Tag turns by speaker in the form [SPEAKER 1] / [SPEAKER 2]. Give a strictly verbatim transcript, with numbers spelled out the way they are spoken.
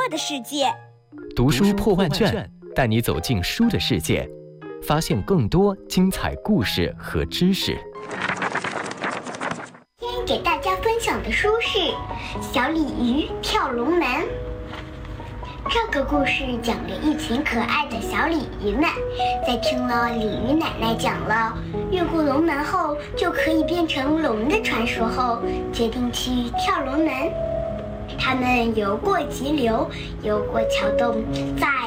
[SPEAKER 1] 的世界。
[SPEAKER 2] 读书破万卷，带你走进书的世界，发现更多精彩故事和知识。
[SPEAKER 3] 今天给大家分享的书是《小鲤鱼跳龙门》。这个故事讲了一群可爱的小鲤鱼们，在听了鲤鱼奶奶讲了越过龙门后就可以变成龙的传说后，决定去跳龙门。他们游过急流，游过桥洞，在